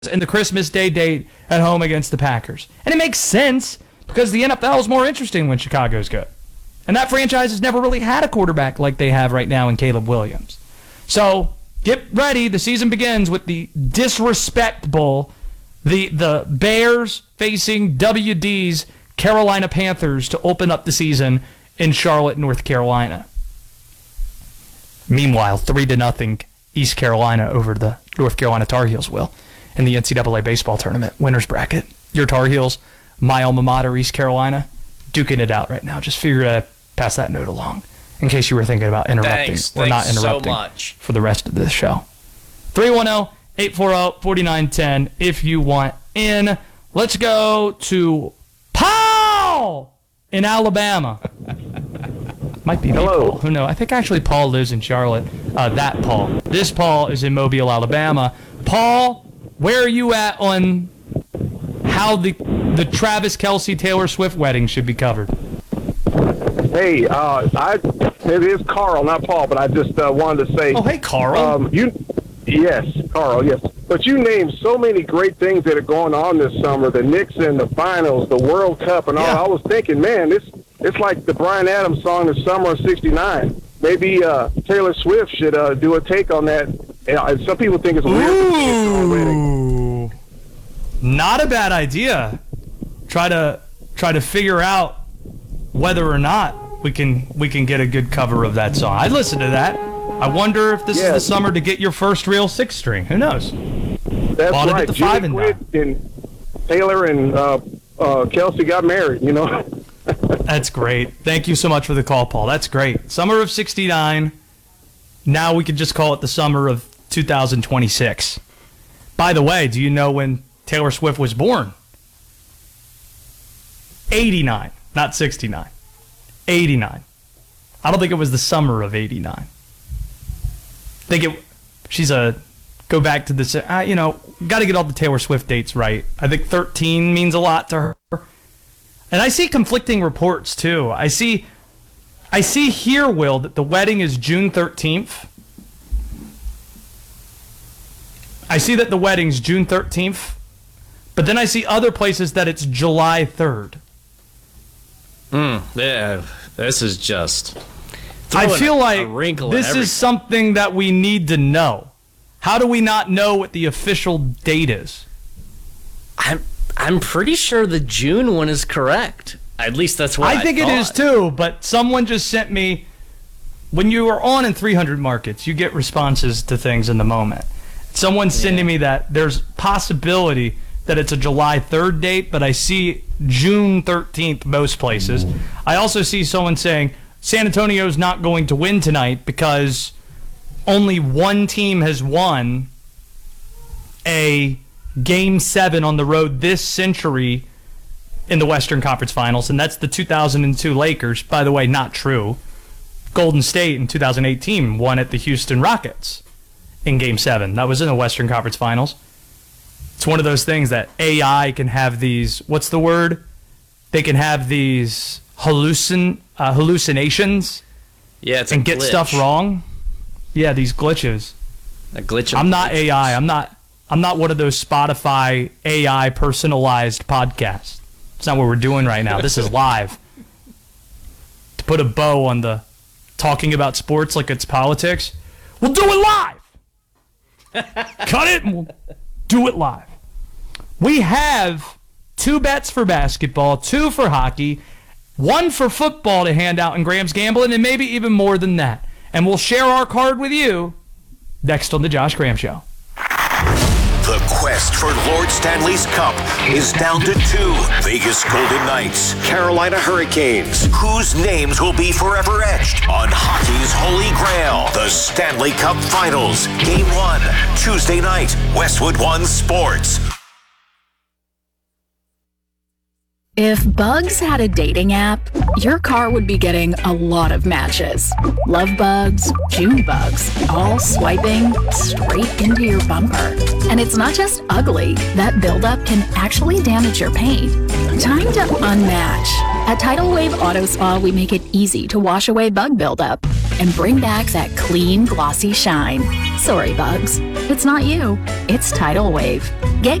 and the Christmas Day date at home against the Packers. And it makes sense because the NFL is more interesting when Chicago's good. And that franchise has never really had a quarterback like they have right now in Caleb Williams. So get ready. The season begins with the Disrespect Bowl, the Bears facing WD's Carolina Panthers to open up the season in Charlotte, North Carolina. Meanwhile, 3-0 East Carolina over the North Carolina Tar Heels will in the NCAA baseball tournament winners bracket. Your Tar Heels, my alma mater, East Carolina, duking it out right now. Just figured I'd pass that note along in case you were thinking about interrupting or not interrupting so much for the rest of this show. 310-840-4910 if you want in. Let's go to Paul in Alabama. Might be me, Paul. Who knows? I think actually Paul lives in Charlotte. That Paul. This Paul is in Mobile, Alabama. Paul, where are you at on how the Travis Kelce Taylor Swift wedding should be covered? Hey, it is Carl, not Paul, but I just wanted to say. Oh, hey, Carl. Yes, Carl, yes. But you named so many great things that are going on this summer, the Knicks and the finals, the World Cup and all. I was thinking, man, it's like the Bryan Adams song, The Summer of '69. Maybe Taylor Swift should do a take on that. Some people think it's weird. Ooh, not a bad idea. Try to figure out whether or not we can get a good cover of that song. I'd listen to that. I wonder if this is the summer to get your first real 6-string. Who knows? That's Bought right. It at the 5 and 9. And Taylor and Kelce got married, you know. That's great. Thank you so much for the call, Paul. That's great. Summer of '69. Now we could just call it the summer of 2026. By the way, do you know when Taylor Swift was born? 89, not 69. 89. I don't think it was the summer of '89. Go back to this, got to get all the Taylor Swift dates right. I think 13 means a lot to her. And I see conflicting reports, too. I see here, Will, that the wedding is June 13th. I see that the wedding's June 13th. But then I see other places that it's July 3rd. Yeah, this is just... I feel like this is something that we need to know. How do we not know what the official date is? I'm pretty sure the June one is correct. At least that's what I think thought. It is too, but someone just sent me, when you are on in 300 markets, you get responses to things in the moment. Someone's sending me that there's possibility that it's a July 3rd date, but I see June 13th most places. I also see someone saying San Antonio's not going to win tonight because only one team has won a Game 7 on the road this century in the Western Conference Finals, and that's the 2002 Lakers. By the way, not true. Golden State in 2018 won at the Houston Rockets in Game 7. That was in the Western Conference Finals. It's one of those things that AI can have these, what's the word? They can have these hallucinations and get stuff wrong. Yeah, these glitches. A glitch. I'm not AI. I'm not one of those Spotify AI personalized podcasts. It's not what we're doing right now. This is live. To put a bow on the talking about sports like it's politics, we'll do it live. Cut it and we'll do it live. We have 2 bets for basketball, 2 for hockey, 1 for football to hand out in Graham's Gambling, and maybe even more than that. And we'll share our card with you next on The Josh Graham Show. The quest for Lord Stanley's Cup is down to 2. Vegas Golden Knights, Carolina Hurricanes. Whose names will be forever etched on hockey's holy grail? The Stanley Cup Finals. Game 1, Tuesday night, Westwood One Sports. If Bugs had a dating app, your car would be getting a lot of matches. Love bugs, June bugs, all swiping straight into your bumper. And it's not just ugly. That buildup can actually damage your paint. Time to unmatch. At Tidal Wave Auto Spa, we make it easy to wash away bug buildup. and bring back that clean, glossy shine. Sorry, bugs. It's not you. It's Tidal Wave. Get